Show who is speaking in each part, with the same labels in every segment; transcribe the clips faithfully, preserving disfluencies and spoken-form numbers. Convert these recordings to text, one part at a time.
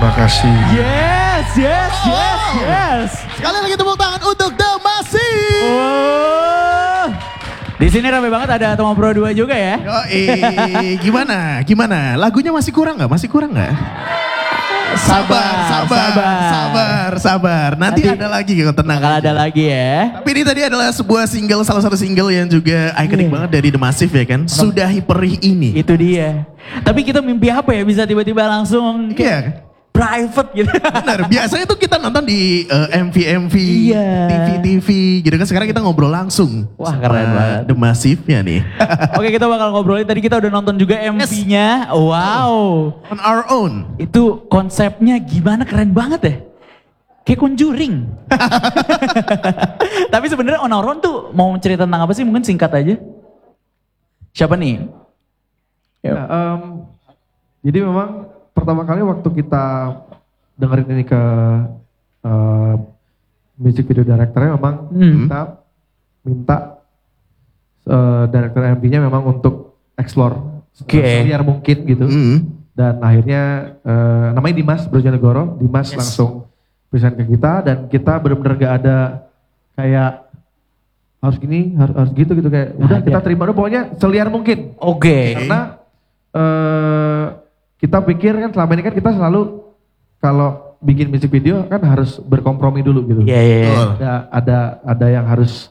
Speaker 1: Terima kasih.
Speaker 2: Yes, yes, yes, yes.
Speaker 3: Sekali lagi tepuk tangan untuk The Massive.
Speaker 2: Oh. Di sini rame banget, ada Tomo Pro dua juga ya.
Speaker 3: Yoi, gimana? Gimana? Lagunya masih kurang nggak? Masih kurang nggak? Sabar, sabar, sabar, sabar, sabar. Nanti, Nanti ada lagi kok, tenang.
Speaker 2: Bakal ada lagi ya.
Speaker 3: Tapi ini tadi adalah sebuah single, salah satu single yang juga ikonik yeah. banget dari The Massive ya kan. Sudahi perih ini.
Speaker 2: Itu dia. Tapi kita mimpi apa ya bisa tiba-tiba langsung
Speaker 3: Iya yeah.
Speaker 2: private gitu.
Speaker 3: Benar, biasanya tuh kita nonton di uh, M V M V,
Speaker 2: iya.
Speaker 3: T V T V gitu kan. Sekarang kita ngobrol langsung.
Speaker 2: Wah keren banget.
Speaker 3: The Massive-nya nih.
Speaker 2: Oke, kita bakal ngobrolin. Tadi kita udah nonton juga M V-nya. Yes. Wow.
Speaker 3: On Our Own.
Speaker 2: Itu konsepnya gimana, keren banget ya. Kayak Conjuring. Tapi sebenarnya On Our Own tuh mau cerita tentang apa sih? Mungkin singkat aja. Siapa nih?
Speaker 4: Ya, um, jadi memang pertama kali waktu kita dengerin ini ke uh, music video directornya memang hmm. kita minta uh, director M V-nya memang untuk explore
Speaker 2: okay.
Speaker 4: seliar mungkin gitu. Hmm. Dan akhirnya uh, namanya Dimas Brojonegoro, Dimas yes. langsung present ke kita dan kita benar-benar gak ada kayak harus gini, harus, harus gitu gitu kayak udah kita terima dulu pokoknya seliar mungkin.
Speaker 2: Oke. Okay.
Speaker 4: Karena uh, kita pikir kan selama ini kan kita selalu kalau bikin music video kan harus berkompromi dulu gitu.
Speaker 2: Iya, yeah, iya. Yeah.
Speaker 4: Ada ada ada yang harus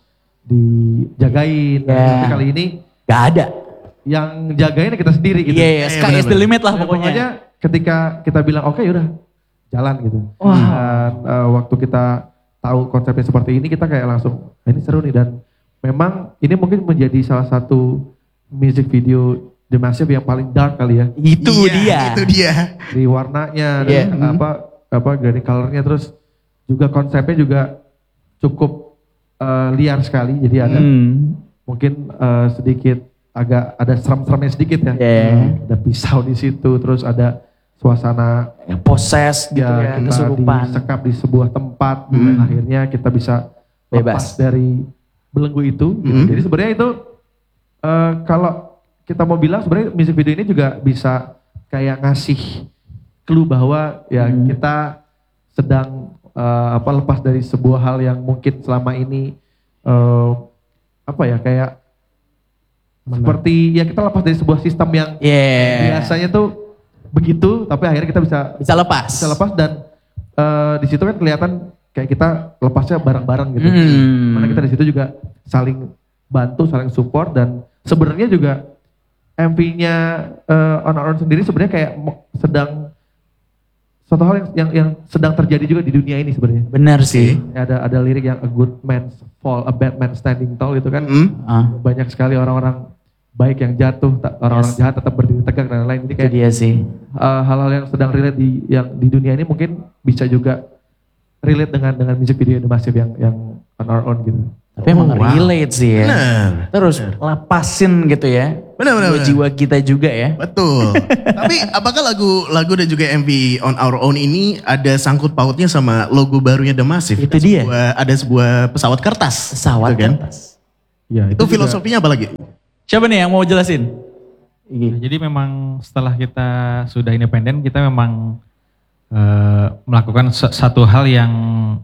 Speaker 4: dijagain. Yeah. Tapi kali ini
Speaker 2: gak ada.
Speaker 4: Yang jagain kita sendiri gitu.
Speaker 2: Iya, yeah, yeah. Sky is the limit lah
Speaker 4: ya,
Speaker 2: pokoknya.
Speaker 4: Pokoknya ketika kita bilang oke okay, udah jalan gitu.
Speaker 2: Wow.
Speaker 4: Dan uh, waktu kita tahu konsepnya seperti ini kita kayak langsung ini seru nih dan memang ini mungkin menjadi salah satu music video The Massive yang paling dark kali ya.
Speaker 2: Itu iya, dia.
Speaker 3: Itu dia.
Speaker 4: Di warnanya,
Speaker 2: yeah.
Speaker 4: dan apa apa grading colornya, terus juga konsepnya juga cukup uh, liar sekali. Jadi ada hmm. mungkin uh, sedikit agak ada serem-seremnya sedikit ya.
Speaker 2: Yeah.
Speaker 4: Ada pisau di situ, terus ada suasana
Speaker 2: yang poses gitu ya,
Speaker 4: ya
Speaker 2: kesurupan.
Speaker 4: Disekap di sebuah tempat,
Speaker 2: hmm.
Speaker 4: dan akhirnya kita bisa
Speaker 2: bebas
Speaker 4: lepas dari belenggu itu.
Speaker 3: Hmm.
Speaker 4: Gitu. Jadi sebenarnya itu uh, kalau kita mau bilang sebenarnya music video ini juga bisa kayak ngasih clue bahwa ya hmm. kita sedang uh, apa lepas dari sebuah hal yang mungkin selama ini uh, apa ya kayak Mana? seperti ya kita lepas dari sebuah sistem yang
Speaker 2: yeah.
Speaker 4: biasanya tuh begitu tapi akhirnya kita bisa
Speaker 2: bisa lepas
Speaker 4: bisa lepas dan uh, di situ kan kelihatan kayak kita lepasnya bareng-bareng gitu.
Speaker 2: Hmm.
Speaker 4: Mana kita di situ juga saling bantu, saling support dan sebenarnya juga M V-nya uh, On Our Own sendiri sebenarnya kayak sedang suatu hal yang, yang yang sedang terjadi juga di dunia ini sebenarnya.
Speaker 2: Benar sih.
Speaker 4: Ada ada lirik yang a good man fall, a bad man standing tall gitu kan.
Speaker 2: Mm. Ah.
Speaker 4: Banyak sekali orang-orang baik yang jatuh, orang-orang yes. jahat tetap berdiri tegak dan lain-lain. Jadi kayak
Speaker 2: itu dia sih.
Speaker 4: Uh, hal-hal yang sedang relate di yang di dunia ini mungkin bisa juga relate dengan dengan music video The Massive yang yang On Our Own gitu.
Speaker 2: Tapi oh, emang wow. relate sih ya.
Speaker 3: Bener.
Speaker 2: Terus
Speaker 3: bener.
Speaker 2: lapasin gitu ya.
Speaker 3: Benar benar.
Speaker 2: Jiwa kita juga ya.
Speaker 3: Betul. Tapi apakah lagu lagu dan juga M V On Our Own ini ada sangkut pautnya sama logo barunya The Massive?
Speaker 2: Itu
Speaker 3: ada
Speaker 2: dia.
Speaker 3: Sebuah, ada sebuah pesawat kertas.
Speaker 2: Pesawat
Speaker 3: gitu kan?
Speaker 2: kertas.
Speaker 4: Ya,
Speaker 3: itu, itu filosofinya juga. Apa lagi?
Speaker 2: Siapa nih yang mau jelasin?
Speaker 5: Nah, jadi memang setelah kita sudah independen kita memang uh, melakukan satu hal yang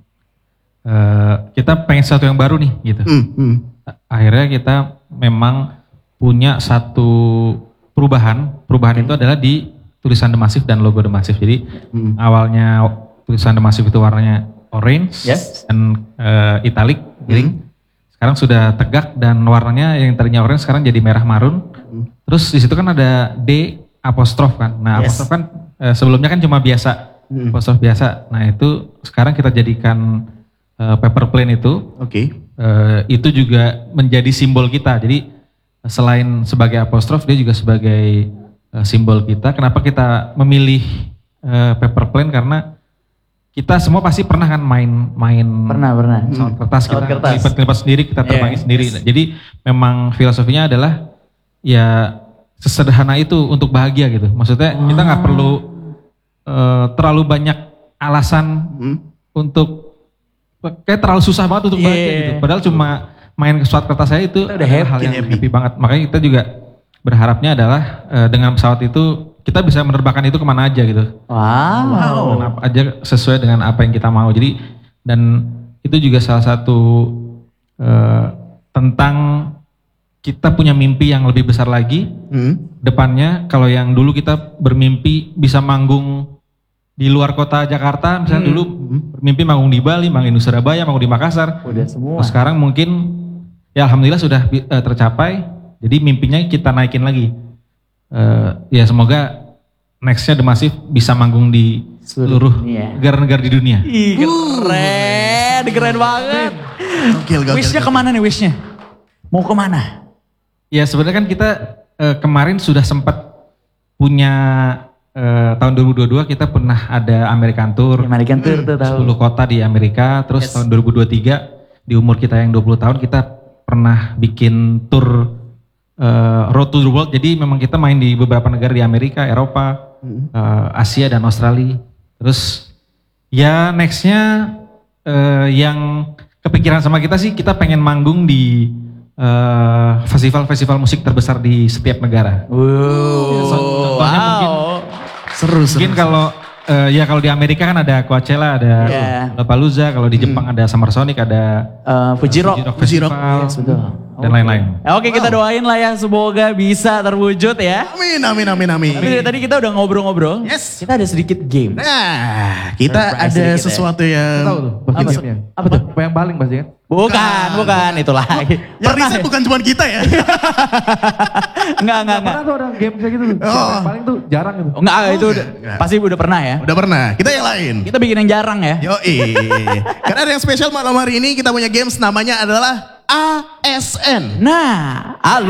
Speaker 5: Uh, kita pengen sesuatu yang baru nih gitu. Hmm, hmm. Akhirnya kita memang punya satu perubahan. Perubahan itu adalah di tulisan The Massive dan logo The Massive. Jadi hmm. awalnya tulisan The Massive itu warnanya orange yes. dan uh, italic. Jadi hmm. sekarang sudah tegak dan warnanya yang tadinya orange sekarang jadi merah marun. Hmm. Terus di situ kan ada D apostrof kan. Nah yes. apostrof kan uh, sebelumnya kan cuma biasa, hmm. apostrof biasa. Nah itu sekarang kita jadikan Uh, paper plane itu, oke, okay. uh, itu juga menjadi simbol kita. Jadi selain sebagai apostrof, dia juga sebagai uh, simbol kita. Kenapa kita memilih uh, paper plane? Karena kita semua pasti pernah kan main-main
Speaker 2: pernah pernah
Speaker 5: pesawat kertas, kita lipat-lipat sendiri, kita terbangin yeah, sendiri. Yes. Jadi memang filosofinya adalah ya sesederhana itu untuk bahagia gitu. Maksudnya oh. kita nggak perlu uh, terlalu banyak alasan hmm. untuk kayak terlalu susah banget untuk bahagia yeah. gitu. Padahal cuma main ke pesawat kertas saya itu
Speaker 2: udah happy,
Speaker 5: hal yang
Speaker 2: happy.
Speaker 5: happy banget. Makanya kita juga berharapnya adalah uh, dengan pesawat itu kita bisa menerbangkan itu kemana aja gitu.
Speaker 2: Wow.
Speaker 5: Dan apa aja sesuai dengan apa yang kita mau. Jadi dan itu juga salah satu uh, tentang kita punya mimpi yang lebih besar lagi.
Speaker 3: Hmm.
Speaker 5: Depannya kalau yang dulu kita bermimpi bisa manggung di luar kota Jakarta, misalnya
Speaker 2: Hmm.
Speaker 5: dulu bermimpi manggung di Bali, manggung di Surabaya, manggung di Makassar.
Speaker 2: Udah semua.
Speaker 5: Nah, sekarang mungkin ya alhamdulillah sudah uh, tercapai. Jadi mimpinya kita naikin lagi. Uh, ya semoga nextnya The Massive bisa manggung di seluruh
Speaker 2: dunia.
Speaker 5: negara-negara di dunia.
Speaker 2: Ih, keren, keren banget.
Speaker 3: Gokil, gokil,
Speaker 2: Wishnya
Speaker 3: gokil.
Speaker 2: kemana nih wishnya? Mau kemana?
Speaker 5: Ya sebenarnya kan kita uh, kemarin sudah sempat punya uh, tahun dua ribu dua puluh dua kita pernah ada American Tour.
Speaker 2: American Tour tuh tahu.
Speaker 5: sepuluh kota di Amerika, terus
Speaker 2: Yes.
Speaker 5: tahun dua ribu dua puluh tiga di umur kita yang dua puluh tahun kita pernah bikin tour uh, Road to the World. Jadi memang kita main di beberapa negara di Amerika, Eropa, uh, Asia dan Australia. Terus ya nextnya uh, yang kepikiran sama kita sih kita pengen manggung di uh, festival-festival musik terbesar di setiap negara.
Speaker 2: Wow.
Speaker 5: Contohnya mungkin
Speaker 3: Seru, seru.
Speaker 5: Mungkin kalau eh, ya kalau di Amerika kan ada Coachella, ada
Speaker 2: Yeah.
Speaker 5: Lollapalooza, kalau di Jepang ada Summer Sonic, ada
Speaker 2: Eh, Fuji Rock.
Speaker 3: Fuji Rock,
Speaker 5: Festival,
Speaker 2: Yes, betul.
Speaker 5: dan lain-lain.
Speaker 2: Oke, kita doain lah ya semoga bisa terwujud ya.
Speaker 3: Amin, amin, amin, amin.
Speaker 2: Tapi dari tadi kita udah ngobrol-ngobrol.
Speaker 3: Yes.
Speaker 2: Kita ada sedikit game.
Speaker 3: Nah, kita
Speaker 2: Surprise
Speaker 3: ada
Speaker 2: sedikit ya.
Speaker 3: sesuatu yang...
Speaker 4: Tahu tuh, pasti
Speaker 2: Apa,
Speaker 4: gamenya.
Speaker 2: apa tuh?
Speaker 4: Apa yang paling pasti kan?
Speaker 2: Bukan, bukan, itu lagi.
Speaker 3: Yang
Speaker 2: Pernah
Speaker 3: riset
Speaker 2: ya?
Speaker 3: bukan cuma kita ya.
Speaker 2: Enggak, enggak, enggak.
Speaker 4: Pernah tuh ada game kayak gitu tuh.
Speaker 3: Oh.
Speaker 4: Yang paling tuh jarang gitu.
Speaker 2: Oh, enggak, itu udah,
Speaker 3: enggak.
Speaker 2: pasti udah pernah ya.
Speaker 3: Udah pernah. Kita yang lain.
Speaker 2: Kita bikin yang jarang ya.
Speaker 3: Yoi. Karena ada yang spesial malam hari ini kita punya games namanya adalah A S N.
Speaker 2: Nah, halo.